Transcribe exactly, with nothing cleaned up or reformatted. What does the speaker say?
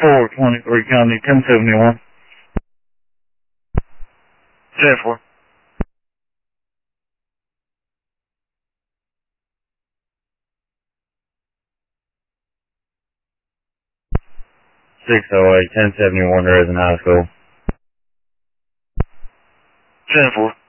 four twenty-three County, ten seventy-one. ten four. six oh eight, ten seventy-one, Resin High School. ten four.